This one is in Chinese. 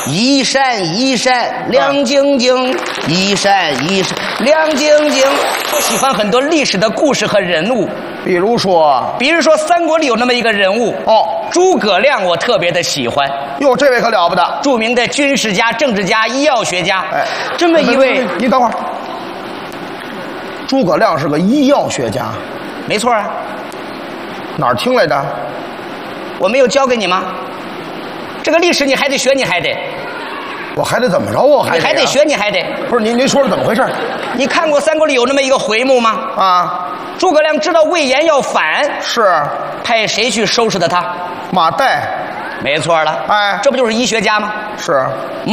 一闪一闪亮晶晶，一闪一闪亮晶晶。我喜欢很多历史的故事和人物， 比如说三国里有那么一个人物哦， 诸葛亮，我特别的喜欢。 哟，这位可了不得， 著名的军事家、政治家、医药学家。 哎， 这么一位， 你等会儿。诸葛亮是个医药学家， 没错啊。 哪儿听来的？ 我没有教给你吗？这个历史你还得学，你还得， 我还得怎么着？我还得学，你还得。 不是您说是怎么回事？ 你看过三国里有那么一个回目吗？ 啊， 诸葛亮知道魏延要反， 是派谁去收拾的他？ 马岱。 没错了。 哎， 这不就是医学家吗？ 是。